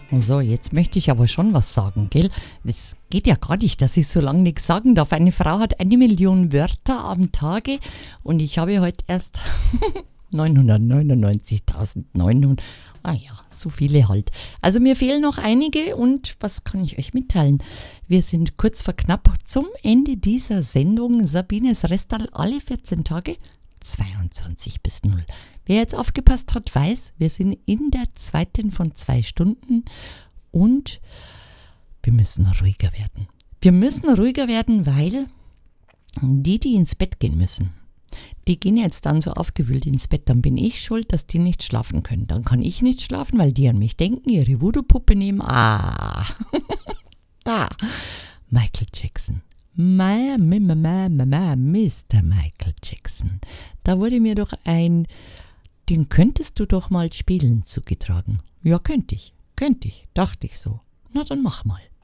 So, jetzt möchte ich aber schon was sagen, gell? Das geht ja gar nicht, dass ich so lange nichts sagen darf. Eine Frau hat 1 Million Wörter am Tage und ich habe heute erst 999.900. Ah ja, so viele halt. Also mir fehlen noch einige und was kann ich euch mitteilen? Wir sind kurz vor knapp zum Ende dieser Sendung. Sabines Restal alle 14 Tage, 22 bis 0. Wer jetzt aufgepasst hat, weiß, wir sind in der zweiten von 2 Stunden und wir müssen ruhiger werden. Wir müssen ruhiger werden, weil die ins Bett gehen müssen, die gehen jetzt dann so aufgewühlt ins Bett. Dann bin ich schuld, dass die nicht schlafen können. Dann kann ich nicht schlafen, weil die an mich denken, ihre Voodoo-Puppe nehmen. Da, Michael Jackson. Mr. Michael Jackson. Da wurde mir doch den könntest du doch mal spielen zugetragen. Ja, könnte ich, dachte ich so. Na, dann mach mal.